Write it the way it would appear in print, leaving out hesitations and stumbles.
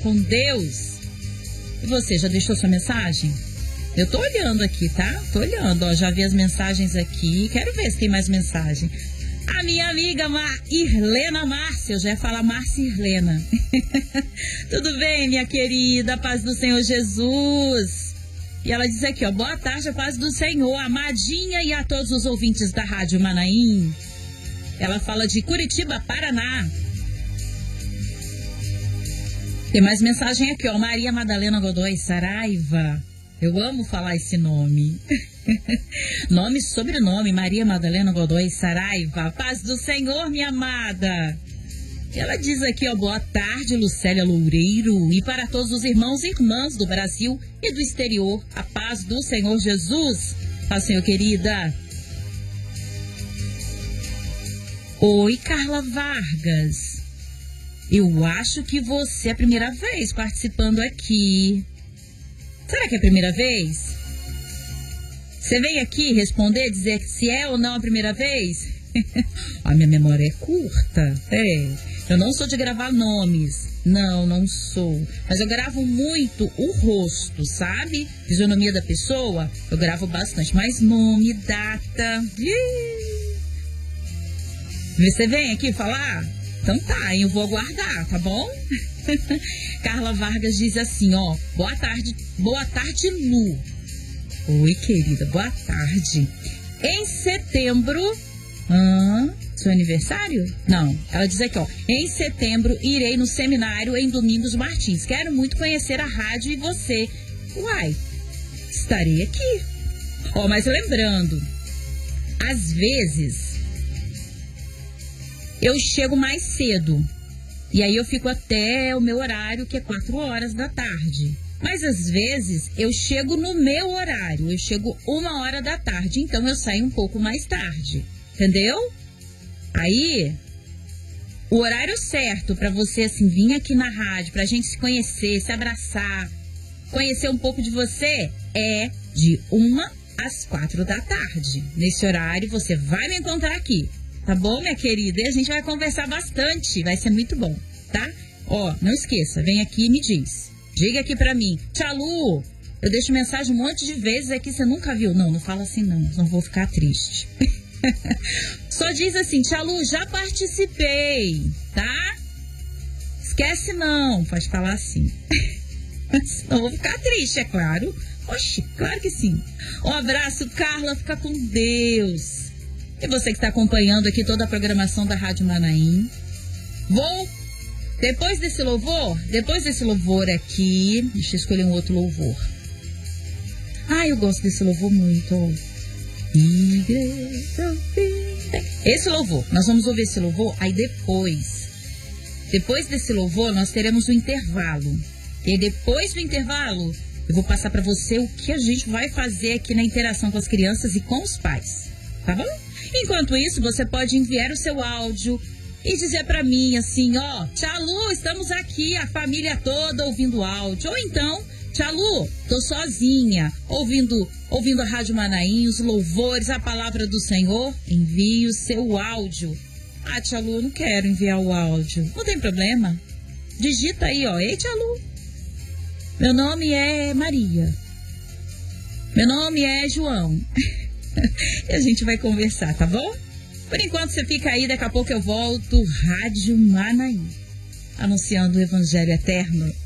com Deus. E você, já deixou sua mensagem? Eu tô olhando aqui, tá? Tô olhando, ó, já vi as mensagens aqui. Quero ver se tem mais mensagem. A minha amiga Irlena Márcia, eu já ia falar Márcia Irlena. Tudo bem, minha querida? Paz do Senhor Jesus. E ela diz aqui, ó, boa tarde, a paz do Senhor, amadinha, e a todos os ouvintes da Rádio Manaim. Ela fala de Curitiba, Paraná. Tem mais mensagem aqui, ó, Maria Madalena Godoy Saraiva. Eu amo falar esse nome. Nome e sobrenome, Maria Madalena Godoy Saraiva. Paz do Senhor, minha amada. E ela diz aqui, ó, boa tarde, Lucélia Loureiro. E para todos os irmãos e irmãs do Brasil e do exterior, a paz do Senhor Jesus. Paz, Senhor, querida. Oi, Carla Vargas. Eu acho que você é a primeira vez participando aqui. Será que é a primeira vez? Você vem aqui responder, dizer se é ou não a primeira vez? A minha memória é curta. Eu não sou de gravar nomes. Não sou. Mas eu gravo muito o rosto, sabe? Fisionomia da pessoa, eu gravo bastante. Mas nome, data... Você vem aqui falar? Então tá, eu vou aguardar, tá bom? Carla Vargas diz assim, ó, boa tarde, Lu. Oi, querida, boa tarde. Em setembro, seu aniversário? Não, ela diz aqui, ó, em setembro irei no seminário em Domingos Martins. Quero muito conhecer a rádio e você. Uai, estarei aqui. Ó, mas lembrando, às vezes eu chego mais cedo. E aí eu fico até o meu horário, que é 4 horas da tarde. Mas às vezes eu chego no meu horário, eu chego 1 hora da tarde, então eu saio um pouco mais tarde, entendeu? Aí, o horário certo pra você, assim, vir aqui na rádio, pra gente se conhecer, se abraçar, conhecer um pouco de você, é de 1 às 4 da tarde. Nesse horário você vai me encontrar aqui. Tá bom, minha querida? E a gente vai conversar bastante. Vai ser muito bom, tá? Ó, não esqueça, vem aqui e me diz. Diga aqui pra mim. Tia Lu, eu deixo mensagem um monte de vezes aqui, você nunca viu. Não fala assim não vou ficar triste. Só diz assim, Tia Lu, já participei, tá? Esquece não, pode falar assim. Senão eu vou ficar triste, é claro. Oxi, claro que sim. Um abraço, Carla, fica com Deus. E você que está acompanhando aqui toda a programação da Rádio Manaim. Depois desse louvor aqui, deixa eu escolher um outro louvor. Eu gosto desse louvor muito, ó. Esse louvor, nós vamos ouvir esse louvor, aí depois desse louvor, nós teremos um intervalo. E aí, depois do intervalo, eu vou passar para você o que a gente vai fazer aqui na interação com as crianças e com os pais, tá bom? Enquanto isso, você pode enviar o seu áudio e dizer pra mim assim, ó, Tia Lu, estamos aqui, a família toda ouvindo áudio. Ou então, Tia Lu, tô sozinha, ouvindo a Rádio Manaim, os louvores, a palavra do Senhor. Envie o seu áudio. Tia Lu, eu não quero enviar o áudio. Não tem problema. Digita aí, ó, ei, Tia Lu. Meu nome é Maria. Meu nome é João. E a gente vai conversar, tá bom? Por enquanto você fica aí, daqui a pouco eu volto. Rádio Manaim, anunciando o Evangelho Eterno.